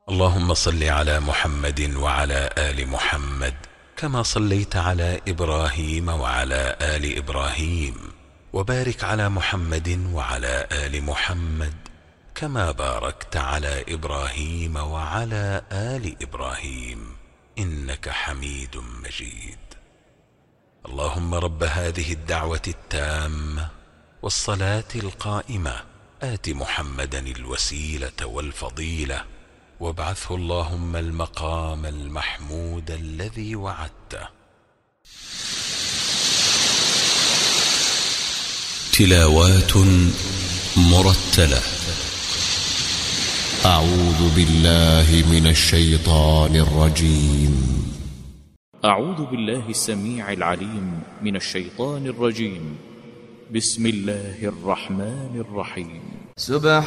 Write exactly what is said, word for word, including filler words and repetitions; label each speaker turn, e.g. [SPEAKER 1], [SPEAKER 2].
[SPEAKER 1] اللهم صل على محمد وعلى آل محمد كما صليت على إبراهيم وعلى آل إبراهيم، وبارك على محمد وعلى آل محمد كما باركت على إبراهيم وعلى آل إبراهيم إنك حميد مجيد. اللهم رب هذه الدعوة التامة والصلاة القائمة آت محمدا الوسيلة والفضيلة وابعثه اللهم المقام المحمود الذي وعدته.
[SPEAKER 2] تلاوات مرتلة. أعوذ بالله من الشيطان الرجيم.
[SPEAKER 3] أعوذ بالله السميع العليم من الشيطان الرجيم. بسم الله الرحمن الرحيم.
[SPEAKER 4] سبحان